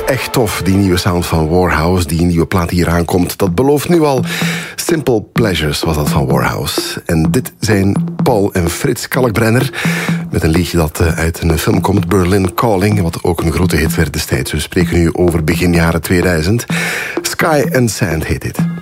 echt tof, die nieuwe sound van Warhouse. Die nieuwe plaat die hier aankomt, dat belooft nu al. Simple Pleasures was dat van Warhouse. En dit zijn Paul en Frits Kalkbrenner met een liedje dat uit een film komt, Berlin Calling, wat ook een grote hit werd destijds. We spreken nu over begin jaren 2000. Sky and Sand heet dit.